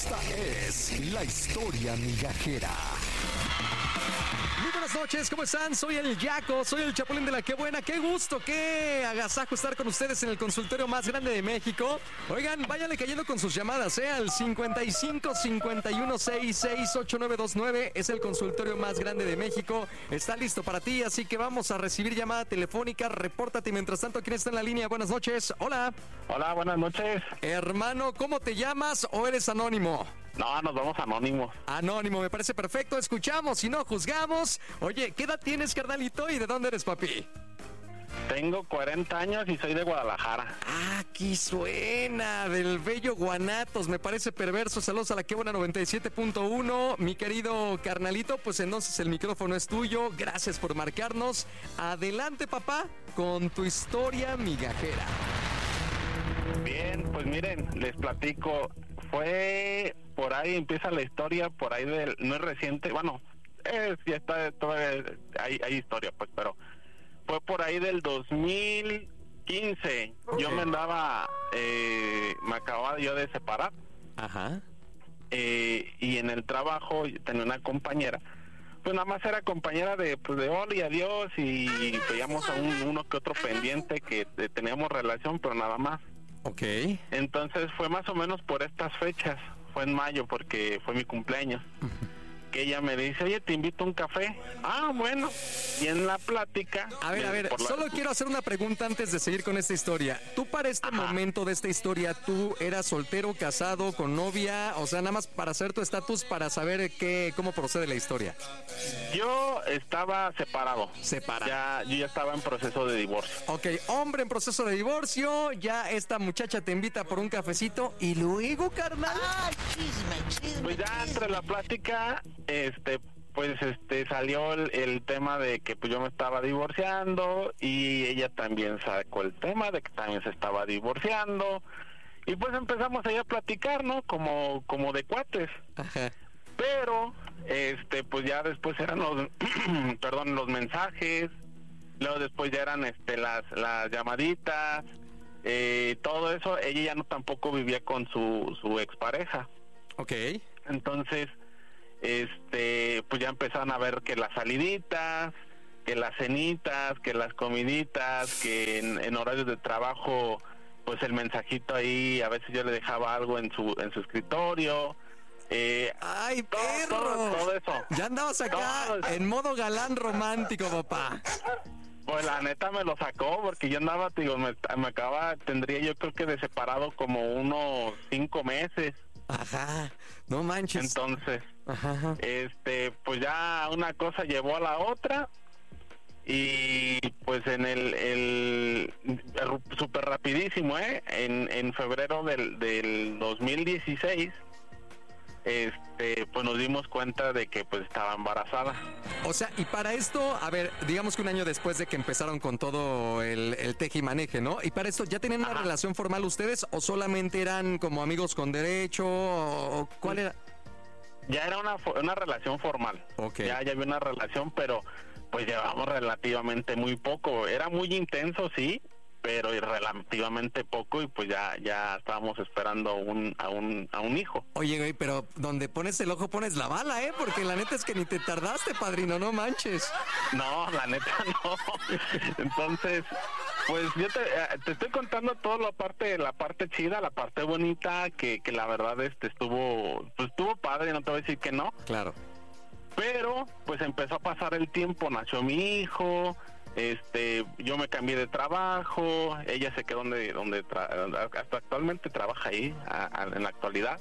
Esta es la historia migajera. Muy buenas noches, ¿cómo están? Soy el Yaco, soy el Chapulín de la Qué Buena. Qué gusto, qué agasajo estar con ustedes en el consultorio más grande de México. Oigan, váyanle cayendo con sus llamadas, al 55 51 66 8929. Es el consultorio más grande de México. Está listo para ti, así que vamos a recibir llamada telefónica. Repórtate mientras tanto. ¿Quién está en la línea? Buenas noches. Hola. Hola, buenas noches. Hermano, ¿cómo te llamas o eres anónimo? No, nos vamos anónimos. Anónimo, me parece perfecto. Escuchamos y no juzgamos. Oye, ¿qué edad tienes, carnalito? ¿Y de dónde eres, papi? Tengo 40 años y soy de Guadalajara. Aquí suena, del bello Guanatos. Me parece perverso. Saludos a la Qué Buena 97.1. Mi querido carnalito, pues entonces el micrófono es tuyo. Gracias por marcarnos. Adelante, papá, con tu historia migajera. Bien, pues miren, les platico. Fue por ahí, empieza la historia, por ahí del, no es reciente, bueno, ya está, todavía hay historia, pues, pero fue por ahí del 2015. Okay. Yo me andaba, me acababa yo de separar. Ajá. Y en el trabajo tenía una compañera, pues nada más era compañera de hola y adiós, y veíamos a uno que otro pendiente que teníamos relación, pero nada más. Ok. Entonces fue más o menos por estas fechas, fue en mayo porque fue mi cumpleaños, que ella me dice, oye, te invito a un café. Ah, bueno. Y en la plática... A ver, solo quiero hacer una pregunta antes de seguir con esta historia. ¿Tú para este momento de esta historia, tú eras soltero, casado, con novia? O sea, nada más para saber tu estatus, para saber cómo procede la historia. Yo estaba separado. Separado. Yo ya estaba en proceso de divorcio. Ok, hombre en proceso de divorcio, ya esta muchacha te invita por un cafecito y luego, carnal... ¡Ay, chisme! Pues ya entre la plática, salió el tema de que pues yo me estaba divorciando y ella también sacó el tema de que también se estaba divorciando y pues empezamos ahí a platicar, ¿no? Como de cuates. Ajá. Pero pues ya después eran los los mensajes, luego después ya eran las llamaditas, todo eso. Ella ya no tampoco vivía con su expareja. Okay. Entonces pues ya empezaron a ver que las saliditas, que las cenitas, que las comiditas, que en horarios de trabajo, pues el mensajito ahí, a veces yo le dejaba algo en su escritorio. ¡Ay, perro! Todo eso. Ya andabas acá en modo galán romántico, papá. Pues la neta me lo sacó, porque yo andaba, tendría yo creo que de separado como unos 5 meses. Ajá, no manches. Entonces, ajá. Pues ya una cosa llevó a la otra y pues en el súper rapidísimo, en febrero del 2016, pues nos dimos cuenta de que pues estaba embarazada. O sea, y para esto, a ver, digamos que un año después de que empezaron con todo el teje y maneje, ¿no? Y para esto, ¿ya tenían una relación formal ustedes o solamente eran como amigos con derecho o cuál era? Ya era una relación formal. Okay. Ya había una relación, pero pues llevamos relativamente muy poco. Era muy intenso, sí, pero relativamente poco, y pues ya estábamos esperando a un hijo. Oye, güey, pero donde pones el ojo pones la bala, porque la neta es que ni te tardaste, padrino, no manches. No, la neta no. Entonces, pues yo te estoy contando toda la parte chida, la parte bonita, que la verdad estuvo padre, no te voy a decir que no. Claro. Pero pues empezó a pasar el tiempo, nació mi hijo, yo me cambié de trabajo, ella se quedó hasta actualmente trabaja ahí en la actualidad.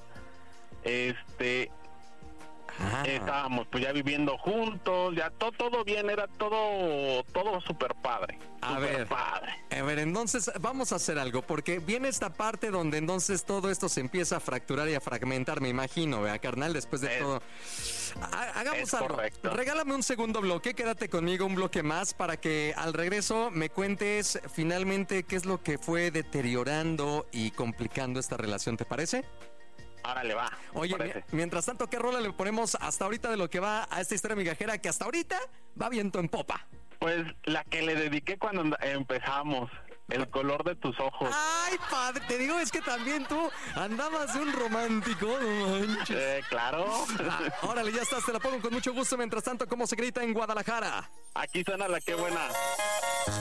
Estábamos pues ya viviendo juntos, ya todo bien, era todo súper padre. A ver, entonces vamos a hacer algo, porque viene esta parte donde entonces todo esto se empieza a fracturar y a fragmentar, me imagino, ¿verdad, carnal? Después de todo. Hagamos algo. Correcto. Regálame un segundo bloque, quédate conmigo un bloque más para que al regreso me cuentes finalmente qué es lo que fue deteriorando y complicando esta relación, ¿te parece? Árale, va. Oye, mientras tanto, ¿qué rola le ponemos hasta ahorita de lo que va a esta historia migajera que hasta ahorita va viento en popa? Pues la que le dediqué cuando empezamos. El color de tus ojos. Ay, padre, te digo, es que también tú andabas de un romántico, no manches. Claro. Órale, ya estás, te la pongo con mucho gusto. Mientras tanto, ¿cómo se grita en Guadalajara? Aquí suena la que buena.